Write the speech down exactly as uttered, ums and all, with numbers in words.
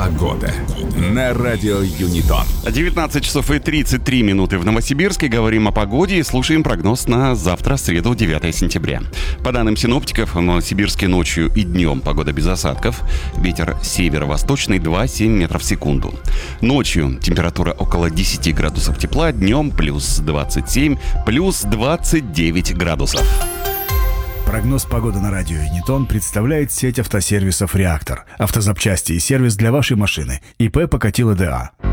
Погода на радио Юнитон. девятнадцать часов и тридцать три минуты в Новосибирске. Говорим о погоде и слушаем прогноз на завтра, среду, девятое сентября. По данным синоптиков, в Новосибирске ночью и днем погода без осадков. Ветер северо-восточный два целых семь метров в секунду. Ночью температура около десять градусов тепла, днем плюс двадцать семь, плюс двадцать девять градусов. Прогноз погоды на радио Юнитон представляет сеть автосервисов «Реактор». Автозапчасти и сервис для вашей машины. ИП Покатило ДА.